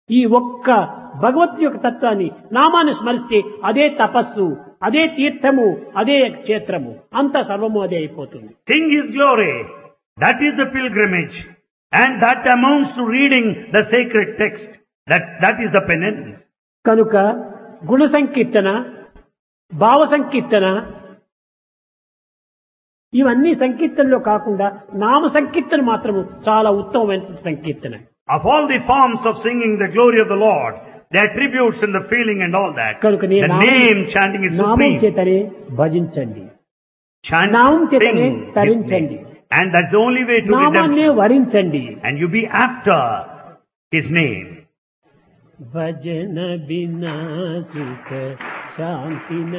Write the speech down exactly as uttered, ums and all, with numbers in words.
ఈ ఒక్క భగవత్ యొక్క తత్వాన్ని నామాన్ని స్మరిస్తే అదే తపస్సు, అదే తీర్థము, అదే క్షేత్రము, అంత సర్వము అదే అయిపోతుంది. Sing His glory. That is the pilgrimage. And that amounts to reading the sacred text. That, that is the penance. కనుక గుణ సంకీర్తన, భావ సంకీర్తన ఇవన్నీ సంకీర్తనలో కాకుండా నామ సంకీర్తన మాత్రము చాలా ఉత్తమమైన సంకీర్తన. Of all the forms of singing the glory of the Lord, the attributes and the feeling and all that, కనుక the name chanting is నామం supreme. చేతనే భజించండి, Chant, నామం చేతనే sing His తరించండి, name. And that's the only way to నామాన్నే redemption. వరించండి. And you be after His name. భజన బినా సుఖ శాంతి